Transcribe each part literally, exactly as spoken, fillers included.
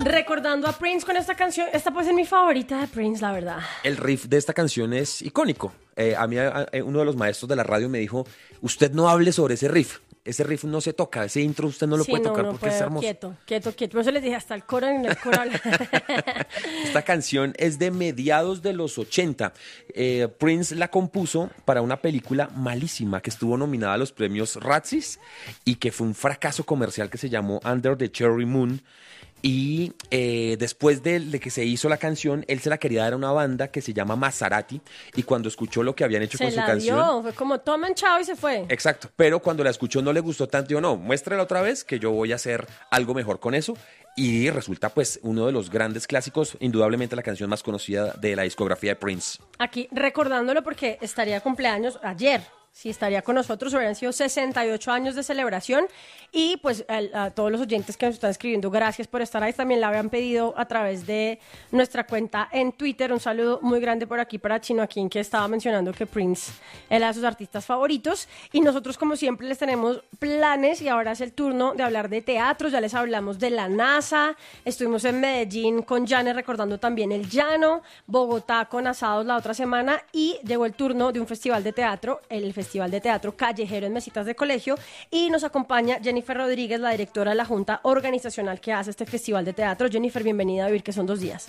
Recordando a Prince con esta canción, esta puede ser mi favorita de Prince, la verdad. El riff de esta canción es icónico. Eh, a mí a, a, uno de los maestros de la radio me dijo, usted no hable sobre ese riff. Ese riff no se toca, ese intro usted no lo sí, puede no, tocar no porque puedo, es hermoso. Quieto, quieto, quieto. Por eso les dije, hasta el coro en el coral. Esta canción es de mediados de los ochenta. Eh, Prince la compuso para una película malísima que estuvo nominada a los premios Razzies y que fue un fracaso comercial que se llamó Under the Cherry Moon. Y eh, después de, de que se hizo la canción, él se la quería dar a una banda que se llama Maserati. Y cuando escuchó lo que habían hecho se con su la canción... dio, fue como toman chao y se fue. Exacto, pero cuando la escuchó no le gustó tanto. Dijo, no, muéstrela otra vez que yo voy a hacer algo mejor con eso. Y resulta pues uno de los grandes clásicos, indudablemente la canción más conocida de la discografía de Prince. Aquí recordándolo porque estaría cumpleaños ayer. Sí, estaría con nosotros, hubieran sido sesenta y ocho años de celebración y pues a, a todos los oyentes que nos están escribiendo, gracias por estar ahí, también la habían pedido a través de nuestra cuenta en Twitter, un saludo muy grande por aquí para Chino Aquín que estaba mencionando que Prince era de sus artistas favoritos y nosotros como siempre les tenemos planes y ahora es el turno de hablar de teatro, ya les hablamos de la NASA, estuvimos en Medellín con Janet recordando también el Llano, Bogotá con asados la otra semana y llegó el turno de un festival de teatro, el Festival Festival de Teatro Callejero en Mesitas de Colegio y nos acompaña Jennifer Rodríguez, la directora de la Junta Organizacional que hace este Festival de Teatro. Jennifer, bienvenida a Vivir que son dos días.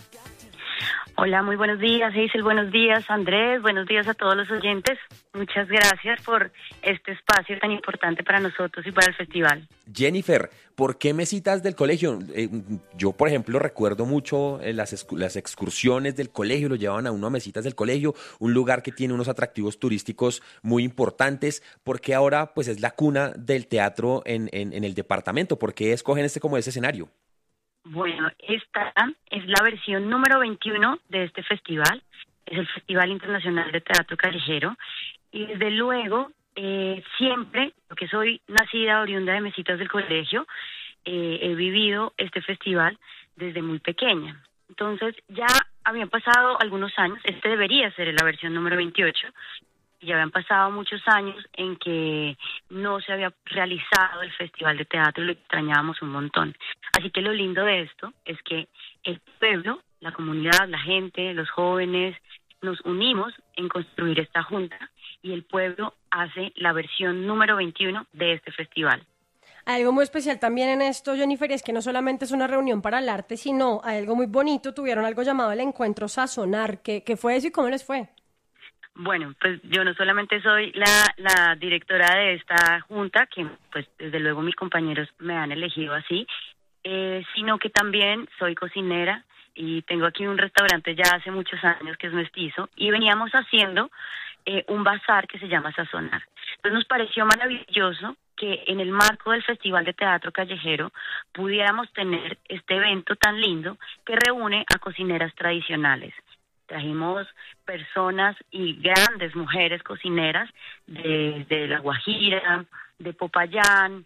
Hola, muy buenos días, Hazel, buenos días, Andrés, buenos días a todos los oyentes. Muchas gracias por este espacio tan importante para nosotros y para el festival. Jennifer, ¿por qué Mesitas del Colegio? Eh, yo, por ejemplo, recuerdo mucho eh, las, excu- las excursiones del colegio, lo llevaban a uno a Mesitas del Colegio, un lugar que tiene unos atractivos turísticos muy importantes. ¿Por qué ahora pues es la cuna del teatro en, en, en el departamento? ¿Por qué escogen este como ese escenario? Bueno, esta es la versión número veintiuno de este festival, es el Festival Internacional de Teatro Callejero, y desde luego, eh, siempre, porque soy nacida oriunda de Mesitas del Colegio, eh, he vivido este festival desde muy pequeña. Entonces, ya habían pasado algunos años, este debería ser la versión número veintiocho, ya habían pasado muchos años en que no se había realizado el Festival de Teatro y lo extrañábamos un montón. Así que lo lindo de esto es que el pueblo, la comunidad, la gente, los jóvenes, nos unimos en construir esta junta y el pueblo hace la versión número veintiuno de este festival. Hay algo muy especial también en esto, Jennifer, es que no solamente es una reunión para el arte, sino hay algo muy bonito, tuvieron algo llamado el Encuentro Sazonar. ¿Qué, qué fue eso y cómo les fue? Bueno, pues yo no solamente soy la, la directora de esta junta, que pues desde luego mis compañeros me han elegido así, eh, sino que también soy cocinera y tengo aquí un restaurante ya hace muchos años que es mestizo y veníamos haciendo eh, un bazar que se llama Sazonar. Entonces nos pareció maravilloso que en el marco del Festival de Teatro Callejero pudiéramos tener este evento tan lindo que reúne a cocineras tradicionales. Trajimos personas y grandes mujeres cocineras de, de La Guajira, de Popayán,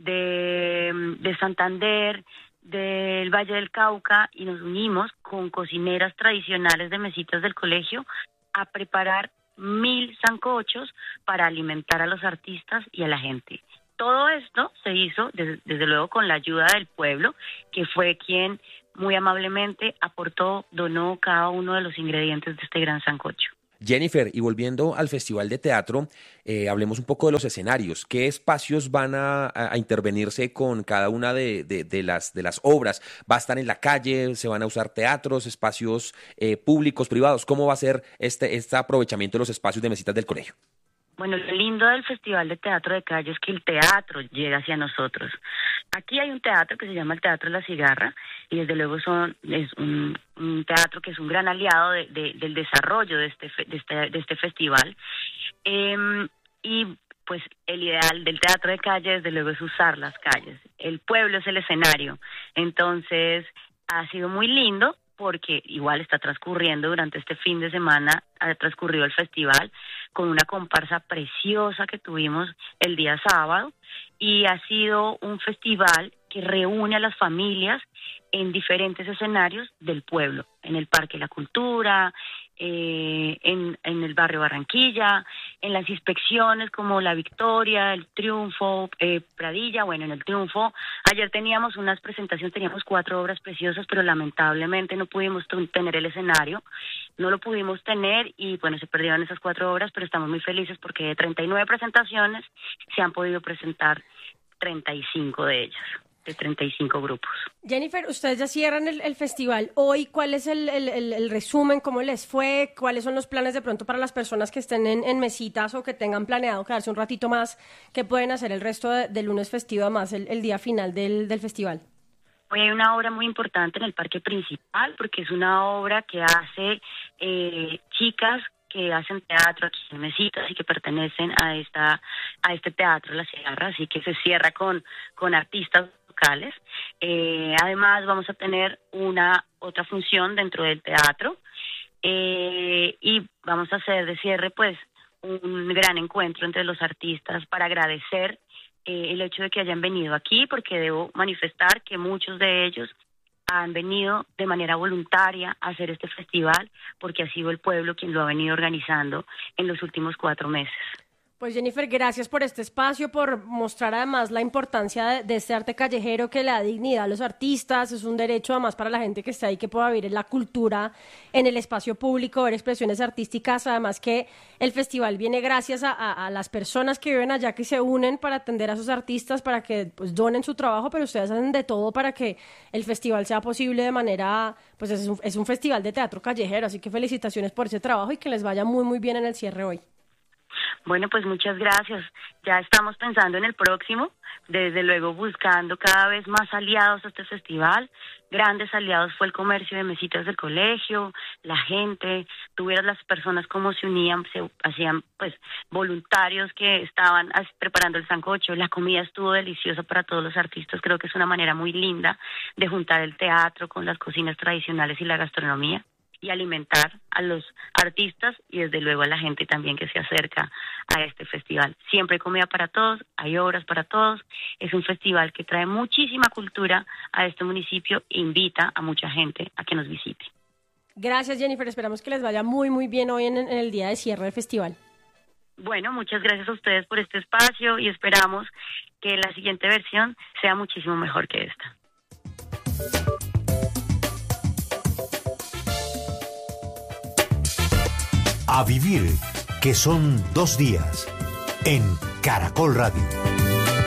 de, de Santander, del Valle del Cauca y nos unimos con cocineras tradicionales de Mesitas del Colegio a preparar mil sancochos para alimentar a los artistas y a la gente. Todo esto se hizo desde, desde luego con la ayuda del pueblo, que fue quien muy amablemente aportó, donó cada uno de los ingredientes de este gran sancocho. Jennifer, y volviendo al Festival de Teatro, eh, hablemos un poco de los escenarios. ¿Qué espacios van a, a intervenirse con cada una de, de, de, las, de las obras? ¿Va a estar en la calle? ¿Se van a usar teatros, espacios eh, públicos, privados? ¿Cómo va a ser este, este aprovechamiento de los espacios de Mesitas del Colegio? Bueno, lo lindo del Festival de Teatro de Calle es que el teatro llega hacia nosotros. Aquí hay un teatro que se llama el Teatro La Cigarra y desde luego son, es un, un teatro que es un gran aliado de, de, del desarrollo de este, de este, de este festival. Eh, y pues el ideal del teatro de calle desde luego es usar las calles. El pueblo es el escenario. Entonces ha sido muy lindo porque igual está transcurriendo durante este fin de semana, ha transcurrido el festival con una comparsa preciosa que tuvimos el día sábado y ha sido un festival que reúne a las familias en diferentes escenarios del pueblo, en el Parque La Cultura, eh, en, en el barrio Barranquilla, en las inspecciones como La Victoria, El Triunfo, eh, Pradilla, bueno, en El Triunfo. Ayer teníamos unas presentaciones, teníamos cuatro obras preciosas, pero lamentablemente no pudimos t- tener el escenario, no lo pudimos tener y bueno, se perdieron esas cuatro obras, pero estamos muy felices porque de treinta y nueve presentaciones se han podido presentar treinta y cinco de ellas, de treinta y cinco grupos. Jennifer, ustedes ya cierran el, el festival hoy. ¿Cuál es el, el, el, el resumen? ¿Cómo les fue? ¿Cuáles son los planes de pronto para las personas que estén en, en mesitas o que tengan planeado quedarse un ratito más? ¿Qué pueden hacer el resto de, del lunes festivo, además el, el día final del, del festival? Hoy hay una obra muy importante en el parque principal porque es una obra que hace eh, chicas que hacen teatro aquí en Mesitas y que pertenecen a esta a este teatro La Sierra, así que se cierra con, con artistas locales. Eh, además vamos a tener una otra función dentro del teatro eh, y vamos a hacer de cierre pues un gran encuentro entre los artistas para agradecer eh, el hecho de que hayan venido aquí, porque debo manifestar que muchos de ellos han venido de manera voluntaria a hacer este festival porque ha sido el pueblo quien lo ha venido organizando en los últimos cuatro meses. Pues Jennifer, gracias por este espacio, por mostrar además la importancia de, de este arte callejero que le da dignidad a los artistas. Es un derecho además para la gente que está ahí, que pueda vivir en la cultura, en el espacio público, ver expresiones artísticas. Además que el festival viene gracias a, a, a las personas que viven allá, que se unen para atender a sus artistas, para que pues donen su trabajo, pero ustedes hacen de todo para que el festival sea posible de manera, pues es un, es un festival de teatro callejero, así que felicitaciones por ese trabajo y que les vaya muy muy bien en el cierre hoy. Bueno, pues muchas gracias. Ya estamos pensando en el próximo, desde luego buscando cada vez más aliados a este festival. Grandes aliados fue el comercio de mesitas del colegio, la gente, tuvieras las personas cómo se unían, se hacían pues voluntarios que estaban preparando el sancocho, la comida estuvo deliciosa para todos los artistas. Creo que es una manera muy linda de juntar el teatro con las cocinas tradicionales y la gastronomía, y alimentar a los artistas y desde luego a la gente también que se acerca a este festival. Siempre hay comida para todos, hay obras para todos. Es un festival que trae muchísima cultura a este municipio e invita a mucha gente a que nos visite. Gracias, Jennifer. Esperamos que les vaya muy, muy bien hoy en, en el día de cierre del festival. Bueno, muchas gracias a ustedes por este espacio y esperamos que la siguiente versión sea muchísimo mejor que esta. A vivir, que son dos días, en Caracol Radio.